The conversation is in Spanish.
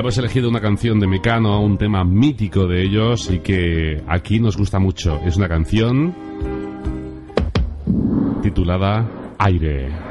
Hemos elegido una canción de Mecano, un tema mítico de ellos y que aquí nos gusta mucho. Es una canción titulada Aire.